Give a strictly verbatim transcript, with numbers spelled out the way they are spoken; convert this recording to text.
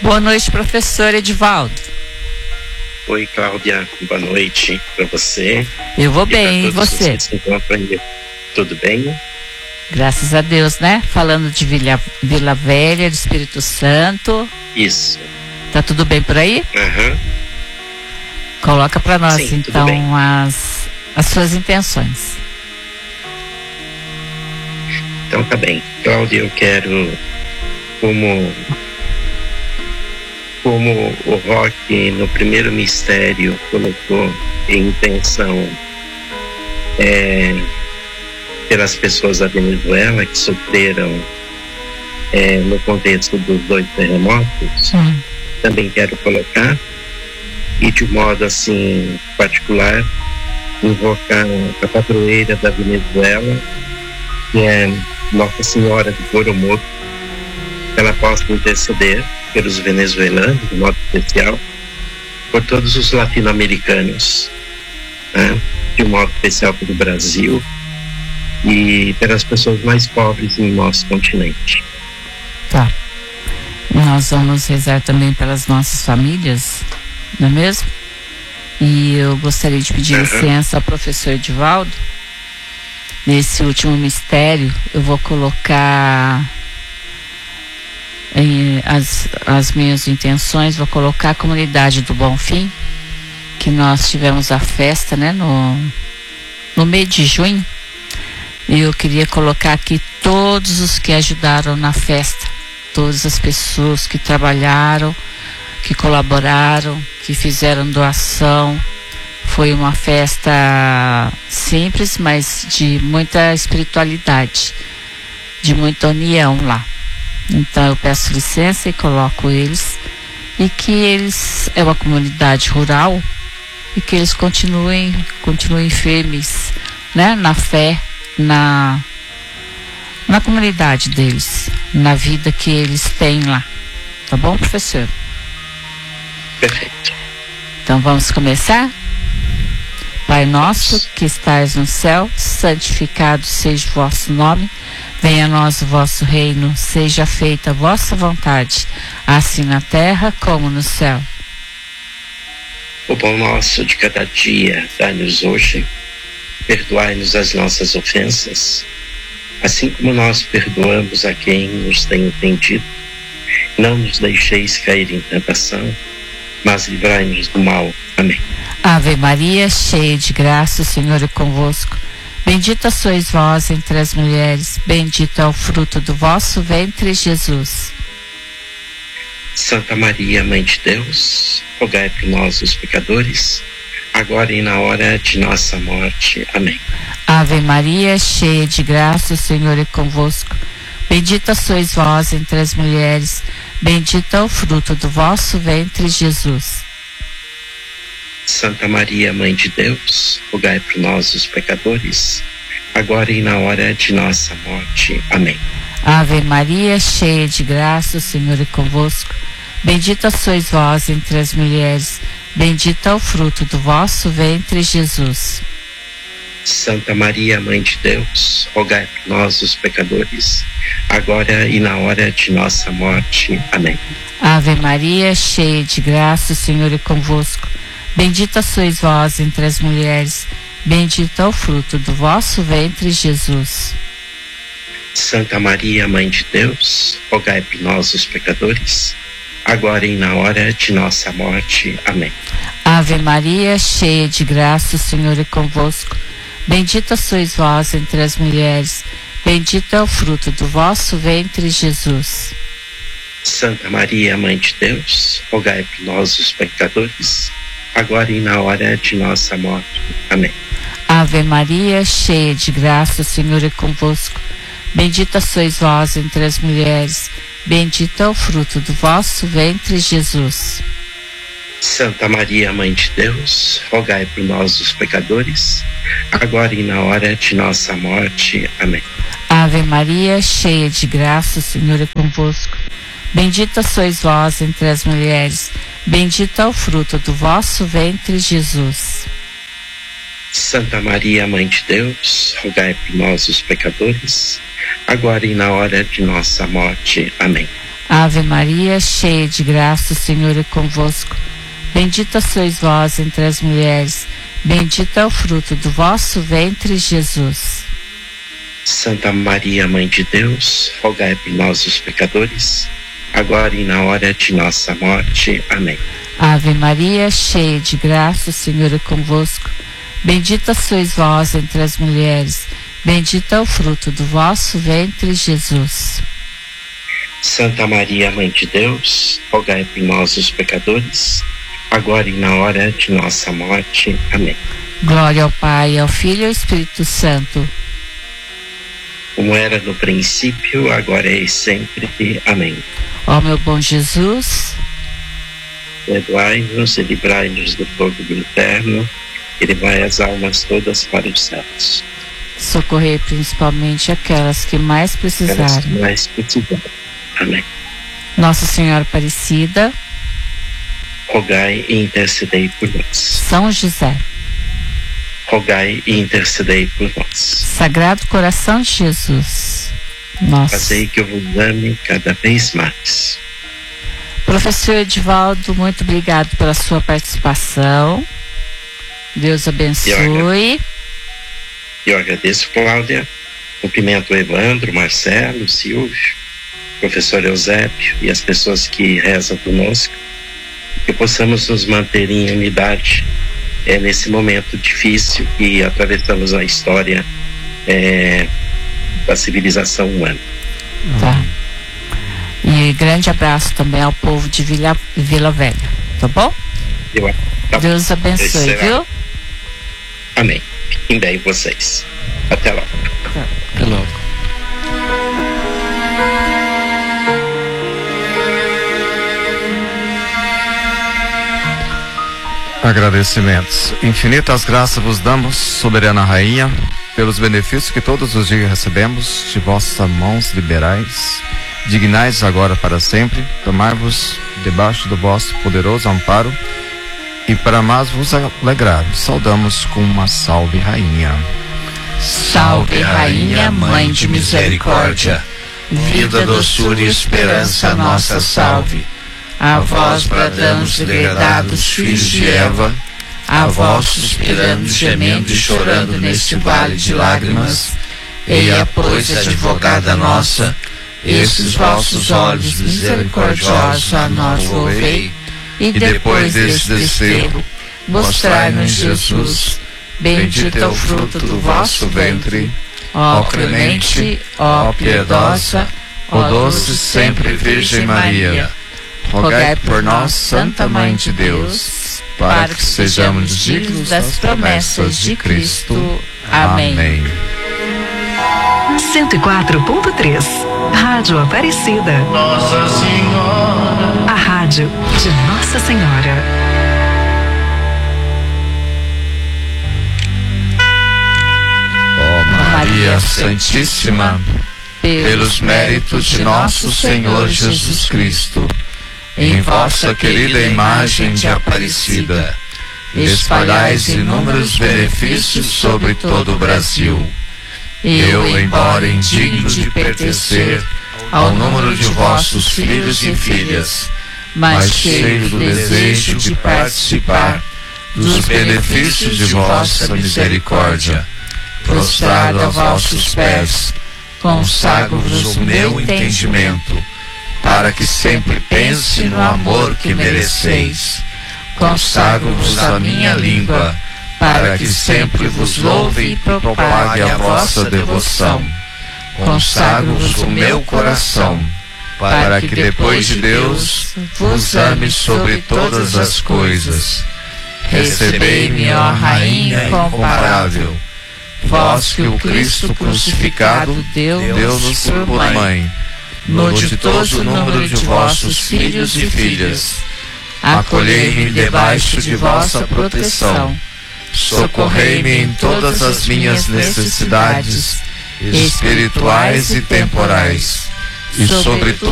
Boa noite, professor Edivaldo. Oi, Cláudia, boa noite para você. Eu vou bem, e você? Que se encontram aí. Tudo bem? Graças a Deus, né? Falando de Vila, Vila Velha, do Espírito Santo. Isso. Tá tudo bem por aí? Aham. Uhum. Coloca para nós, Sim, então, as, as suas intenções. Então tá bem. Cláudia, eu quero, como, como o Roque no primeiro mistério colocou em intenção é, pelas pessoas da Venezuela que sofreram é, no contexto dos dois terremotos, hum. também quero colocar, e de modo assim particular, invocar a padroeira da Venezuela, que é Nossa Senhora de Coromoto, que ela possa interceder pelos venezuelanos, de modo especial, por todos os latino-americanos, né? De modo especial pelo Brasil e pelas pessoas mais pobres no nosso continente. Tá. Nós vamos rezar também pelas nossas famílias, não é mesmo? E eu gostaria de pedir uhum. licença ao professor Edivaldo. Nesse último mistério, eu vou colocar em, as, as minhas intenções, vou colocar a comunidade do Bonfim, que nós tivemos a festa, né, no, no mês de junho. E eu queria colocar aqui todos os que ajudaram na festa, todas as pessoas que trabalharam, que colaboraram, que fizeram doação. Foi uma festa simples, mas de muita espiritualidade, de muita união lá. Então eu peço licença e coloco eles, e que eles, é uma comunidade rural, e que eles continuem, continuem firmes, né, na fé, na, na comunidade deles, na vida que eles têm lá. Tá bom, professor? Perfeito. Então vamos começar? Pai nosso, que estais no céu, santificado seja o vosso nome, venha a nós o vosso reino, seja feita a vossa vontade, assim na terra como no céu. O pão nosso de cada dia dai-nos hoje, perdoai-nos as nossas ofensas, assim como nós perdoamos a quem nos tem ofendido. Não nos deixeis cair em tentação, mas livrai-nos do mal. Amém. Ave Maria, cheia de graça, o Senhor é convosco. Bendita sois vós entre as mulheres, bendito é o fruto do vosso ventre, Jesus. Santa Maria, Mãe de Deus, rogai por nós os pecadores, agora e na hora de nossa morte. Amém. Ave Maria, cheia de graça, o Senhor é convosco. Bendita sois vós entre as mulheres, bendito é o fruto do vosso ventre, Jesus. Santa Maria, Mãe de Deus, rogai por nós os pecadores, agora e na hora de nossa morte. Amém. Ave Maria, cheia de graça, o Senhor é convosco. Bendita sois vós entre as mulheres, bendito é o fruto do vosso ventre, Jesus. Santa Maria, Mãe de Deus, rogai por nós os pecadores, agora e na hora de nossa morte. Amém. Ave Maria, cheia de graça, o Senhor é convosco. Bendita sois vós entre as mulheres, bendito é o fruto do vosso ventre, Jesus. Santa Maria, Mãe de Deus, rogai por nós os pecadores, agora e na hora de nossa morte. Amém. Ave Maria, cheia de graça, o Senhor é convosco. Bendita sois vós entre as mulheres, bendito é o fruto do vosso ventre, Jesus. Santa Maria, Mãe de Deus, rogai por nós os pecadores, agora e na hora de nossa morte. Amém. Ave Maria, cheia de graça, o Senhor é convosco. Bendita sois vós entre as mulheres, bendito é o fruto do vosso ventre, Jesus. Santa Maria, Mãe de Deus, rogai por nós os pecadores, agora e na hora de nossa morte. Amém. Ave Maria, cheia de graça, o Senhor é convosco. Bendita sois vós entre as mulheres, bendito é o fruto do vosso ventre, Jesus. Santa Maria, Mãe de Deus, rogai por nós os pecadores, agora e na hora de nossa morte. Amém. Ave Maria, cheia de graça, o Senhor é convosco. Bendita sois vós entre as mulheres, bendito é o fruto do vosso ventre, Jesus. Santa Maria, Mãe de Deus, rogai por nós os pecadores, agora e na hora de nossa morte. Amém. Ave Maria, cheia de graça, o Senhor é convosco. Bendita sois vós entre as mulheres, bendito é o fruto do vosso ventre, Jesus. Santa Maria, Mãe de Deus, rogai por nós os pecadores, agora e na hora de nossa morte. Amém. Glória ao Pai, ao Filho e ao Espírito Santo. Como era no princípio, agora e sempre. Amém. Ó meu bom Jesus, perdoai-nos e livrai-nos do fogo do inferno, e levai as almas todas para os céus. socorrei principalmente aquelas que mais precisarem. Aquelas que mais precisarem. Amém. Nossa Senhora Aparecida, rogai e intercedei por nós. São José, rogai e intercedei por nós. Sagrado Coração de Jesus, nossa. Fazei que eu vos ame cada vez mais. Professor Edivaldo, muito obrigado pela sua participação. Deus abençoe. Eu agradeço, Cláudia. Cumprimento o Evandro, Marcelo, Silvio, professor Eusébio e as pessoas que rezam conosco. Que possamos nos manter em unidade é, nesse momento difícil que atravessamos a história é, da civilização humana. Tá. E grande abraço também ao povo de Vila, Vila Velha, tá bom? Eu, tá Deus abençoe, viu? Amém. Fiquem bem vocês. Até logo. Até logo. Agradecimentos. Infinitas graças vos damos, soberana rainha, pelos benefícios que todos os dias recebemos de vossas mãos liberais. Dignais agora para sempre, tomai-vos debaixo do vosso poderoso amparo, e para mais vos alegrar, saudamos com uma salve rainha. Salve rainha, mãe de misericórdia, vida, doçura e esperança, nossa salve. A vós bradamos, degradados filhos de Eva, a vós suspirando, gemendo e chorando neste vale de lágrimas. Eia, pois, advogada nossa, esses vossos olhos misericordiosos a nós volvei, e depois desse desterro, mostrai-nos Jesus, bendito é o fruto do vosso ventre. Ó clemente, ó piedosa, ó doce sempre Virgem Maria, rogai por nós, Santa Mãe de Deus, para que sejamos dignos das promessas de Cristo. Amém. cento e quatro ponto três Rádio Aparecida. Nossa Senhora, a rádio de Nossa Senhora. ó Maria Santíssima, pelos méritos de nosso Senhor Jesus Cristo, em vossa querida imagem de Aparecida, espalhais inúmeros benefícios sobre todo o Brasil. Eu, embora indigno de pertencer ao número de vossos filhos e filhas, mas cheio do desejo de participar dos benefícios de vossa misericórdia, prostrado a vossos pés, consagro-vos o meu entendimento, para que sempre pense no amor que mereceis. Consagro-vos a minha língua, para que sempre vos louve e propague a vossa devoção. Consagro-vos o meu coração, para que depois de Deus vos ame sobre todas as coisas. Recebei-me, ó Rainha incomparável, vós que o Cristo crucificado deu-nos por mãe, no ditoso número de vossos filhos e filhas. Acolhei-me debaixo de vossa proteção, socorrei-me em todas as minhas necessidades espirituais e temporais, e sobretudo